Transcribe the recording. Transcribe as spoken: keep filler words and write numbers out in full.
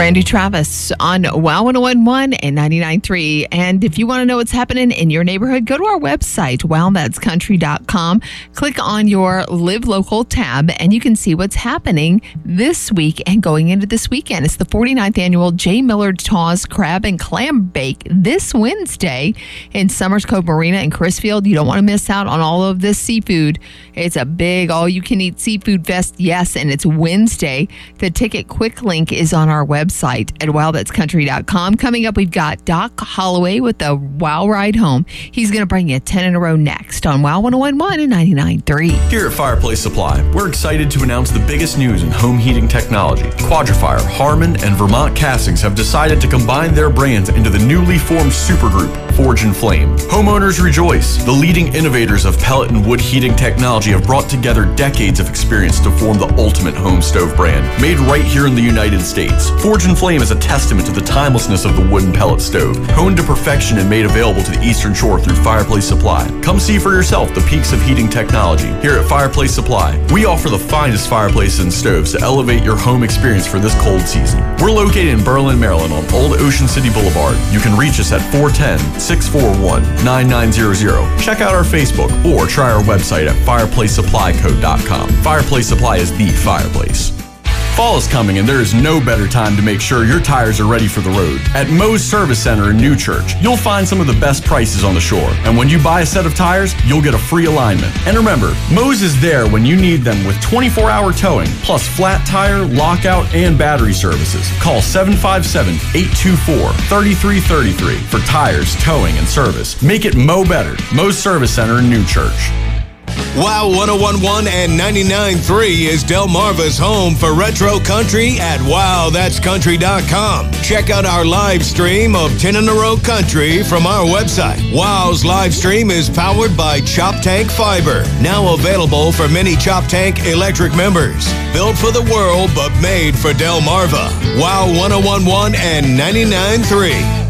Randy Travis on Wow one oh one point one and ninety-nine point three. And if you want to know what's happening in your neighborhood, go to our website, wow that's country dot com. Click on your Live Local tab, and you can see what's happening this week and going into this weekend. It's the forty-ninth annual J. Millard Taw's Crab and Clam Bake this Wednesday in Summers Cove Marina in Crisfield. You don't want to miss out on all of this seafood. It's a big all-you-can-eat seafood fest, yes, and it's Wednesday. The ticket quick link is on our website at wow that's country dot com. Coming up, we've got Doc Holloway with the Wow Ride Home. He's going to bring you ten in a row next on Wow one oh one point one and ninety-nine point three. Here at Fireplace Supply, we're excited to announce the biggest news in home heating technology. Quadrifire, Harman, and Vermont Castings have decided to combine their brands into the newly formed supergroup, Forge and Flame. Homeowners rejoice. The leading innovators of pellet and wood heating technology have brought together decades of experience to form the ultimate home stove brand, made right here in the United States. Forge and Flame is a testament to the timelessness of the wooden pellet stove, honed to perfection and made available to the Eastern Shore through Fireplace Supply. Come see for yourself the peaks of heating technology. Here at Fireplace Supply, we offer the finest fireplaces and stoves to elevate your home experience for this cold season. We're located in Berlin, Maryland on Old Ocean City Boulevard. You can reach us at four one zero, six four one, nine nine zero zero. Check out our Facebook or try our website at fireplace supply co dot com. Fireplace Supply is the fireplace. Fall is coming, and there is no better time to make sure your tires are ready for the road. At Moe's Service Center in New Church, you'll find some of the best prices on the shore. And when you buy a set of tires, you'll get a free alignment. And remember, Moe's is there when you need them with twenty-four hour towing, plus flat tire, lockout, and battery services. Call seven five seven, eight two four, three three three three for tires, towing, and service. Make it Moe better. Moe's Service Center in New Church. Wow one oh one point one and ninety-nine point three is Delmarva's home for retro country at wow that's country dot com. Check out our live stream of ten in a row country from our website. Wow's live stream is powered by Chop Tank Fiber, now available for many Chop Tank electric members. Built for the world, but made for Delmarva. Wow one oh one point one and ninety-nine point three.